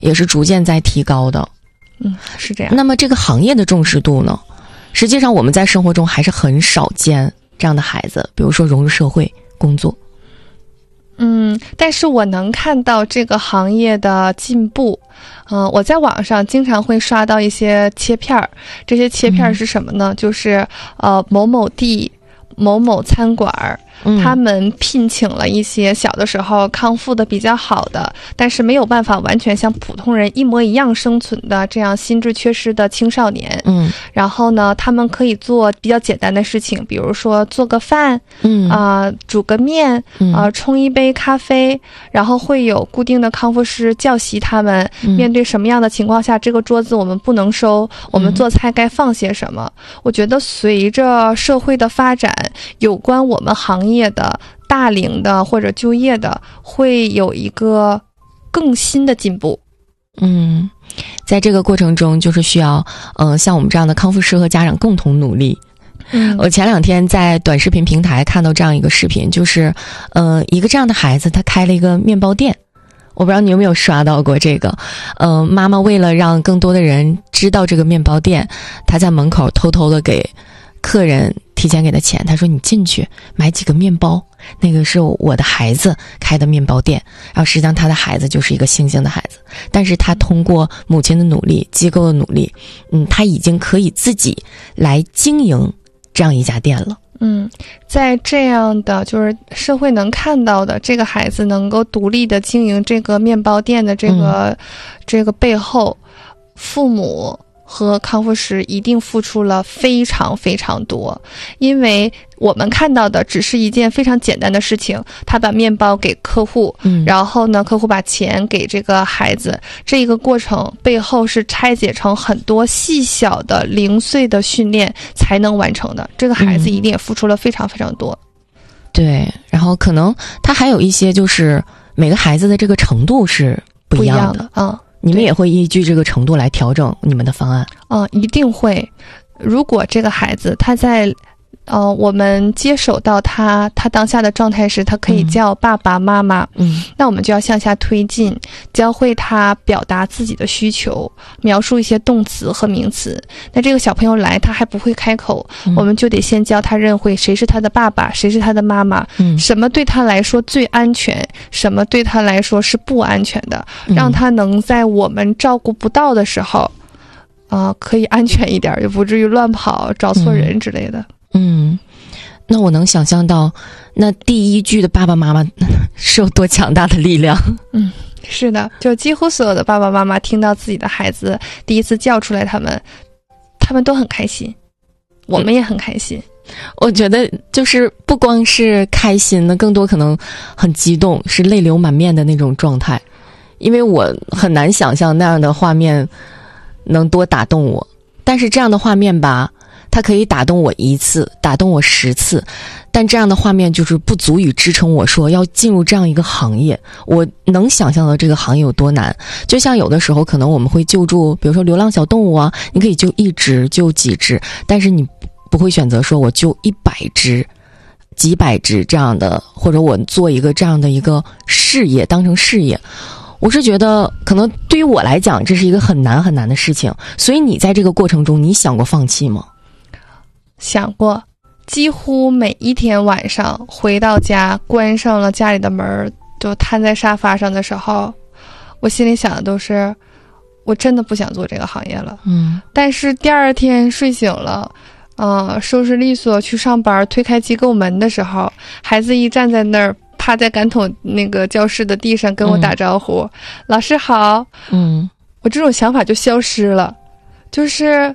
也是逐渐在提高的。 是这样。 那么这个行业的重视度呢？实际上我们在生活中还是很少见这样的孩子，比如说融入社会工作。 但是我能看到这个行业的进步。我在网上经常会刷到一些切片儿，这些切片是什么呢？就是某某地某某餐馆他们聘请了一些小的时候康复的比较好的，但是没有办法完全像普通人一模一样生存的这样心智缺失的青少年。然后呢，他们可以做比较简单的事情，比如说做个饭，煮个面，冲一杯咖啡，然后会有固定的康复师教习他们，面对什么样的情况下这个桌子我们不能收，我们做菜该放些什么。我觉得随着社会的发展，有关我们行业的大龄的或者就业的会有一个更新的进步。 在这个过程中就是需要像我们这样的康复师和家长共同努力。我前2天在短视频平台看到这样一个视频，就是一个这样的孩子他开了一个面包店。我不知道你有没有刷到过这个。妈妈为了让更多的人知道这个面包店，她在门口偷偷的给客人提前给他钱，他说你进去买几个面包，那个是我的孩子开的面包店，然后实际上他的孩子就是一个星星的孩子，但是他通过母亲的努力，机构的努力，他已经可以自己来经营这样一家店了。 在这样的就是社会能看到的这个孩子能够独立的经营这个面包店的这个背后，父母和康复师一定付出了非常非常多。因为我们看到的只是一件非常简单的事情，他把面包给客户，然后呢客户把钱给这个孩子，这个过程背后是拆解成很多细小的零碎的训练才能完成的，这个孩子一定也付出了非常非常多。 对，然后可能他还有一些就是每个孩子的这个程度是不一样的。你们也会依据这个程度来调整你们的方案？ 一定会。如果这个孩子他在我们接手到他当下的状态时，他可以叫爸爸妈妈，那我们就要向下推进，教会他表达自己的需求，描述一些动词和名词。那这个小朋友来他还不会开口，我们就得先教他认会谁是他的爸爸，谁是他的妈妈，什么对他来说最安全，什么对他来说是不安全的，让他能在我们照顾不到的时候可以安全一点，也不至于乱跑找错人之类的。 那我能想象到那第一句的爸爸妈妈是有多强大的力量。 是的，就几乎所有的爸爸妈妈听到自己的孩子第一次叫出来，他们都很开心，我们也很开心。 我觉得就是不光是开心的，更多可能很激动，是泪流满面的那种状态。因为我很难想象那样的画面能多打动我，但是这样的画面吧，它可以打动我1次，打动我10次，但这样的画面就是不足以支撑我说要进入这样一个行业。我能想象到这个行业有多难，就像有的时候可能我们会救助比如说流浪小动物啊，你可以救1只救几只，但是你不会选择说我救100只几百只这样的，或者我做一个这样的一个事业当成事业。我是觉得可能对于我来讲这是一个很难很难的事情。所以你在这个过程中你想过放弃吗？ 想过，几乎每一天晚上回到家关上了家里的门，就瘫在沙发上的时候，我心里想的都是我真的不想做这个行业了。但是第2天睡醒了，收拾利索去上班，推开机构门的时候，孩子一站在那儿趴在感统那个教室的地上跟我打招呼，老师好。我这种想法就消失了，就是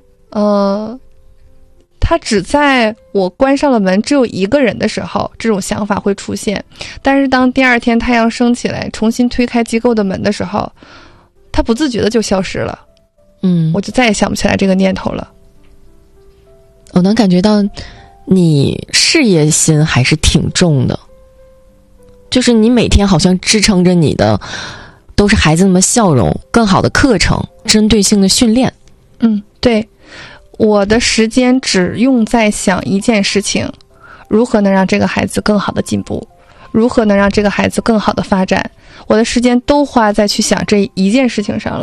他只在我关上了门只有一个人的时候这种想法会出现，但是当第2天太阳升起来重新推开机构的门的时候，他不自觉的就消失了。我就再也想不起来这个念头了。 我能感觉到你事业心还是挺重的，就是你每天好像支撑着你的都是孩子们笑容，更好的课程，针对性的训练。 对，我的时间只用在想一件事情，如何能让这个孩子更好的进步，如何能让这个孩子更好的发展，我的时间都花在去想这一件事情上了。